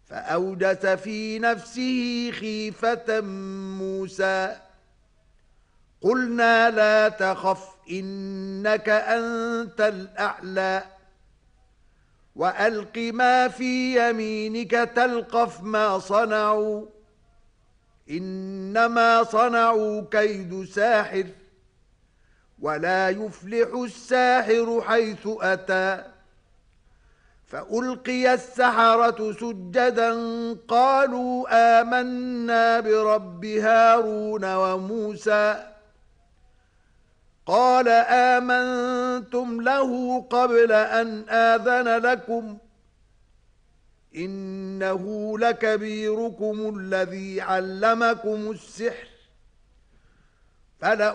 فأوجس في نفسه خيفة موسى. قلنا لا تخف إنك أنت الأعلى وألق ما في يمينك تلقف ما صنعوا إنما صنعوا كيد ساحر ولا يفلح الساحر حيث أتى. فألقي السحرة سجدا قالوا آمنا برب هارون وموسى. قال آمنتم له قبل أن آذن لكم إنه لكبيركم الذي علمكم السحر